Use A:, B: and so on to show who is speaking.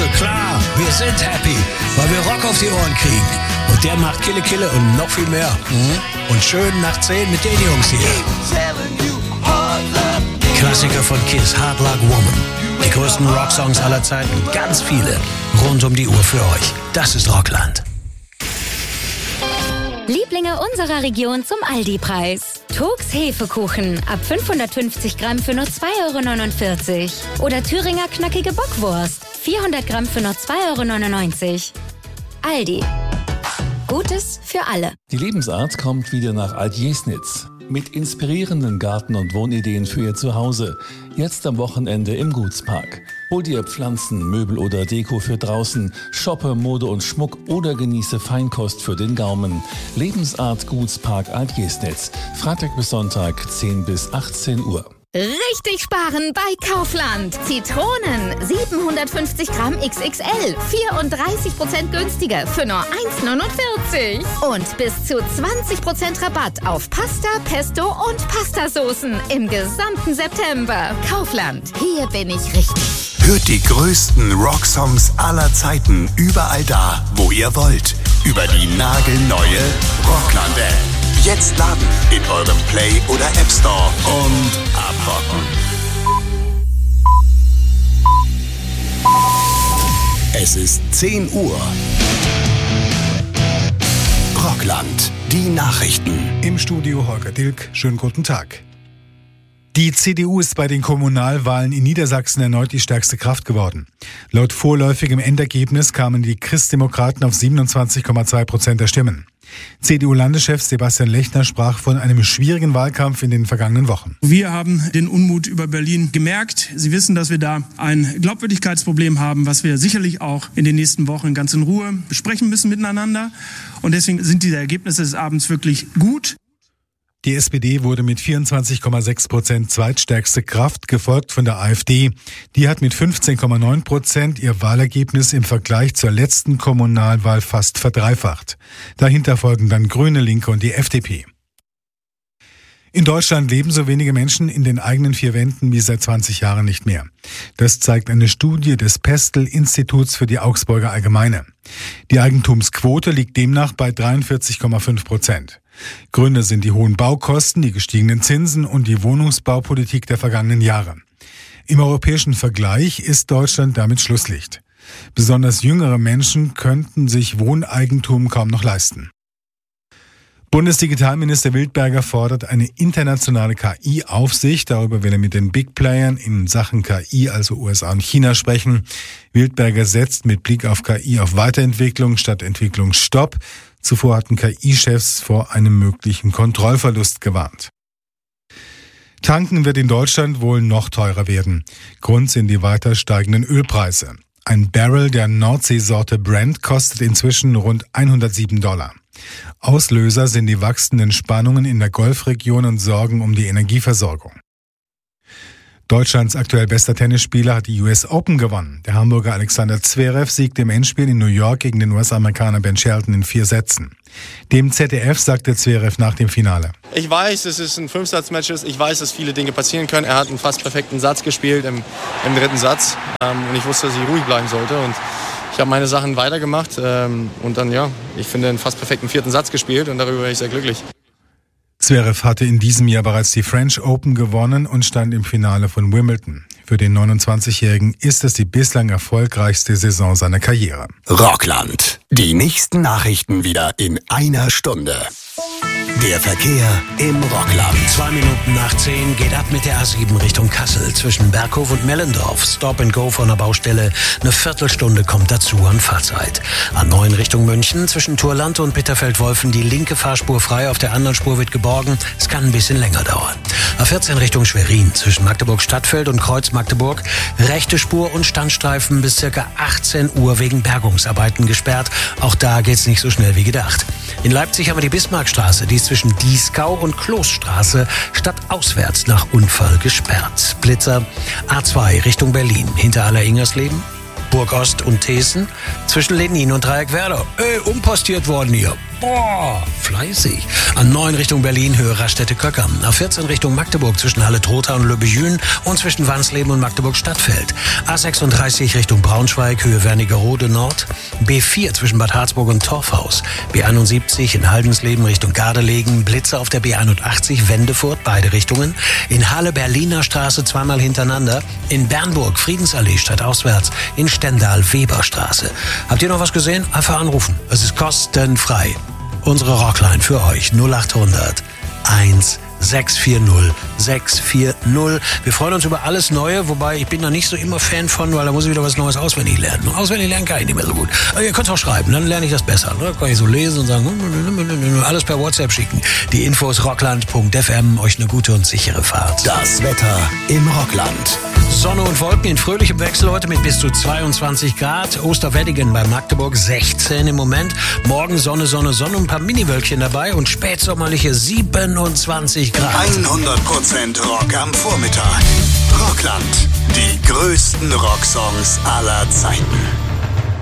A: klar, wir sind happy, weil wir Rock auf die Ohren kriegen. Und der macht Kille Kille und noch viel mehr. Und schön nach 10 mit den Jungs hier. Klassiker von Kiss, Hard Luck Woman. Die größten Rocksongs aller Zeiten, ganz viele, rund um die Uhr für euch. Das ist Rockland.
B: Lieblinge unserer Region zum Aldi-Preis. Turks Hefekuchen ab 550 Gramm für nur 2,49 €. Oder Thüringer knackige Bockwurst, 400 Gramm für nur 2,99 €. Aldi. Gutes für alle.
C: Die Lebensart kommt wieder nach Altjesnitz. Mit inspirierenden Garten- und Wohnideen für Ihr Zuhause. Jetzt am Wochenende im Gutspark. Hol dir Pflanzen, Möbel oder Deko für draußen, shoppe Mode und Schmuck oder genieße Feinkost für den Gaumen. Lebensart Gutspark Altjesnitz. Freitag bis Sonntag 10 bis 18 Uhr.
D: Richtig sparen bei Kaufland. Zitronen 750 Gramm XXL, 34% günstiger für nur 1,49 €. Und bis zu 20% Rabatt auf Pasta, Pesto und Pastasoßen im gesamten September. Kaufland, hier bin ich richtig.
E: Hört die größten Rocksongs aller Zeiten überall da, wo ihr wollt. Über die nagelneue Rockland-App. Jetzt laden in eurem Play- oder App Store und abrocken. Es ist 10 Uhr. Rockland, die Nachrichten.
F: Im Studio Holger Dilk, schönen guten Tag. Die CDU ist bei den Kommunalwahlen in Niedersachsen erneut die stärkste Kraft geworden. Laut vorläufigem Endergebnis kamen die Christdemokraten auf 27,2% der Stimmen. CDU-Landeschef Sebastian Lechner sprach von einem schwierigen Wahlkampf in den vergangenen Wochen.
G: Wir haben den Unmut über Berlin gemerkt. Sie wissen, dass wir da ein Glaubwürdigkeitsproblem haben, was wir sicherlich auch in den nächsten Wochen ganz in Ruhe besprechen müssen miteinander. Und deswegen sind diese Ergebnisse des Abends wirklich gut.
F: Die SPD wurde mit 24,6% zweitstärkste Kraft, gefolgt von der AfD. Die hat mit 15,9% ihr Wahlergebnis im Vergleich zur letzten Kommunalwahl fast verdreifacht. Dahinter folgen dann Grüne, Linke und die FDP. In Deutschland leben so wenige Menschen in den eigenen 4 Wänden wie seit 20 Jahren nicht mehr. Das zeigt eine Studie des Pestel-Instituts für die Augsburger Allgemeine. Die Eigentumsquote liegt demnach bei 43,5%. Gründe sind die hohen Baukosten, die gestiegenen Zinsen und die Wohnungsbaupolitik der vergangenen Jahre. Im europäischen Vergleich ist Deutschland damit Schlusslicht. Besonders jüngere Menschen könnten sich Wohneigentum kaum noch leisten. Bundesdigitalminister Wildberger fordert eine internationale KI-Aufsicht. Darüber will er mit den Big Playern in Sachen KI, also USA und China, sprechen. Wildberger setzt mit Blick auf KI auf Weiterentwicklung statt Entwicklungsstopp. Zuvor hatten KI-Chefs vor einem möglichen Kontrollverlust gewarnt. Tanken wird in Deutschland wohl noch teurer werden. Grund sind die weiter steigenden Ölpreise. Ein Barrel der Nordseesorte Brent kostet inzwischen rund $107. Auslöser sind die wachsenden Spannungen in der Golfregion und Sorgen um die Energieversorgung. Deutschlands aktuell bester Tennisspieler hat die US Open gewonnen. Der Hamburger Alexander Zverev siegte im Endspiel in New York gegen den US-Amerikaner Ben Shelton in 4 Sätzen. Dem ZDF sagte Zverev nach dem Finale:
H: Ich weiß, dass es ein 5-Satz-Match ist. Ich weiß, dass viele Dinge passieren können. Er hat einen fast perfekten Satz gespielt im 3. Satz. Und ich wusste, dass ich ruhig bleiben sollte. Und ich habe meine Sachen weitergemacht. Und dann, ich finde, einen fast perfekten 4. Satz gespielt. Und darüber bin ich sehr glücklich.
F: Zverev hatte in diesem Jahr bereits die French Open gewonnen und stand im Finale von Wimbledon. Für den 29-Jährigen ist es die bislang erfolgreichste Saison seiner Karriere.
E: Rockland. Die nächsten Nachrichten wieder in einer Stunde. Der Verkehr im Rockland.
A: 2 Minuten nach 10 geht ab mit der A7 Richtung Kassel. Zwischen Berghof und Mellendorf. Stop and Go von der Baustelle. Eine Viertelstunde kommt dazu an Fahrzeit. A9 Richtung München. Zwischen Thurlande und Bitterfeld-Wolfen die linke Fahrspur frei. Auf der anderen Spur wird geborgen. Es kann ein bisschen länger dauern. A14 Richtung Schwerin. Zwischen Magdeburg-Stadtfeld und Kreuz Magdeburg. Rechte Spur und Standstreifen bis ca. 18 Uhr wegen Bergungsarbeiten gesperrt. Auch da geht's nicht so schnell wie gedacht. In Leipzig haben wir die Bismarckstraße. Die ist zwischen Dieskau und Kloßstraße stadtauswärts nach Unfall gesperrt. Blitzer A2 Richtung Berlin. Hinter Aller-Ingersleben, Burgost und Thesen. Zwischen Lenin und Dreieck Werder. Umpostiert worden hier. Boah, fleißig. A9 Richtung Berlin, Höhe Raststätte-Köcker. A14 Richtung Magdeburg zwischen Halle-Trotha und Le Bejün und zwischen Wansleben und Magdeburg-Stadtfeld. A36 Richtung Braunschweig, Höhe Wernigerode Nord. B4 zwischen Bad Harzburg und Torfhaus. B71 in Haldensleben Richtung Gardelegen. Blitze auf der B81 Wendefurt, beide Richtungen. In Halle Berliner Straße zweimal hintereinander. In Bernburg Friedensallee stadtauswärts. In Stendal Weberstraße. Habt ihr noch was gesehen? Einfach anrufen. Es ist kostenfrei. Unsere Rockline für euch 0800 1640 640. Wir freuen uns über alles Neue, wobei ich bin da nicht so immer Fan von, weil da muss ich wieder was Neues auswendig lernen. Auswendig lernen kann ich nicht mehr so gut. Aber ihr könnt es auch schreiben, dann lerne ich das besser. Ne? Kann ich so lesen und sagen, alles per WhatsApp schicken. Die Infos rockland.fm, euch eine gute und sichere Fahrt.
E: Das Wetter im Rockland.
A: Sonne und Wolken in fröhlichem Wechsel heute mit bis zu 22 Grad. Osterweddigen bei Magdeburg 16 im Moment. Morgen Sonne, Sonne, Sonne und ein paar Miniwölkchen dabei und spätsommerliche 27 Grad.
E: 100% Rock am Vormittag. Rockland. Die größten Rocksongs aller Zeiten.